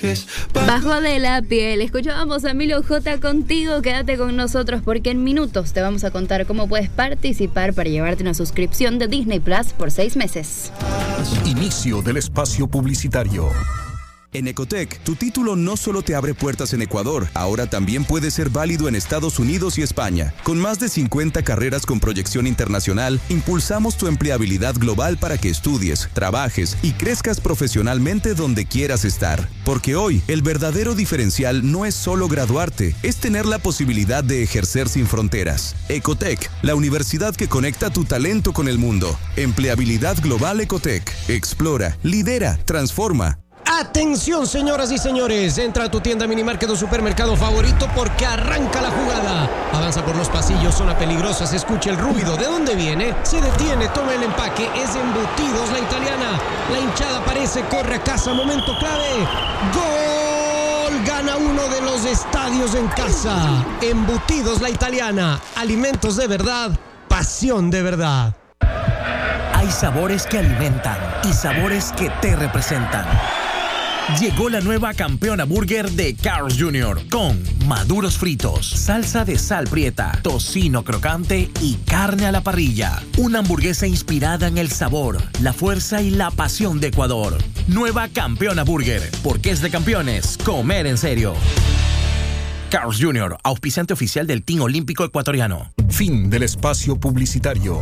dejes. Bajo de la piel, escuchábamos a Milo J contigo, quédate con nosotros porque en minutos te vamos a contar cómo puedes participar para llevarte una suscripción de Disney Plus por 6 meses. Inicio del espacio publicitario. En Ecotec, tu título no solo te abre puertas en Ecuador, ahora también puede ser válido en Estados Unidos y España. Con más de 50 carreras con proyección internacional, impulsamos tu empleabilidad global para que estudies, trabajes y crezcas profesionalmente donde quieras estar. Porque hoy, el verdadero diferencial no es solo graduarte, es tener la posibilidad de ejercer sin fronteras. Ecotec, la universidad que conecta tu talento con el mundo. Empleabilidad global Ecotec. Explora, lidera, transforma. Atención, señoras y señores, entra a tu tienda Minimarket o supermercado favorito porque arranca la jugada. Avanza por los pasillos, zona peligrosa, se escucha el ruido. ¿De dónde viene? Se detiene, toma el empaque, es Embutidos La Italiana. La hinchada aparece, corre a casa, momento clave. ¡Gol! Gana uno de los estadios en casa. Embutidos La Italiana, alimentos de verdad, pasión de verdad. Hay sabores que alimentan y sabores que te representan. Llegó la nueva Campeona Burger de Carl's Jr. con maduros fritos, salsa de sal prieta, tocino crocante y carne a la parrilla. Una hamburguesa inspirada en el sabor, la fuerza y la pasión de Ecuador. Nueva Campeona Burger, porque es de campeones comer en serio. Carl's Jr., auspiciante oficial del Team Olímpico Ecuatoriano. Fin del espacio publicitario.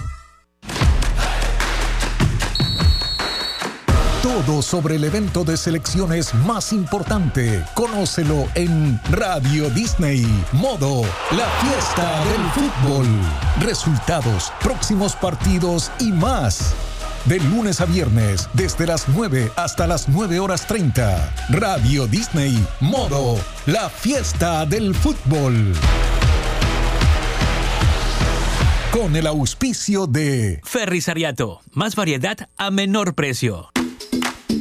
Todo sobre el evento de selecciones más importante. Conócelo en Radio Disney. Modo La Fiesta del Fútbol. Resultados, próximos partidos y más. De lunes a viernes, desde las 9 hasta las 9:30. Radio Disney. Modo La Fiesta del Fútbol. Con el auspicio de Ferris Ariato. Más variedad a menor precio.